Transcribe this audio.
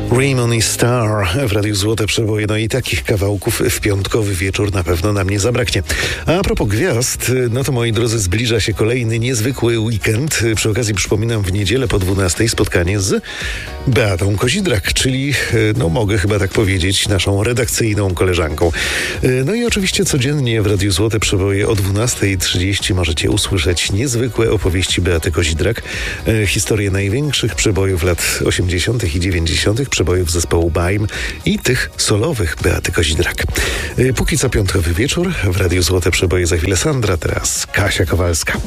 Raymond i Star w Radiu Złote Przeboje. No i takich kawałków w piątkowy wieczór na pewno nam nie zabraknie. A propos gwiazd, no to moi drodzy, zbliża się kolejny niezwykły weekend. Przy okazji przypominam, w niedzielę po 12 spotkanie z Beatą Kozidrak, czyli, no mogę chyba tak powiedzieć, naszą redakcyjną koleżanką. No i oczywiście codziennie w Radiu Złote Przeboje o 12:30 możecie usłyszeć niezwykłe opowieści Beaty Kozidrak, historię największych przebojów lat 80. i 90., przebojów zespołu Baim i tych solowych Beaty Kozidrak. Póki co piątkowy wieczór w Radiu Złote Przeboje, za chwilę Sandra, teraz Kasia Kowalska.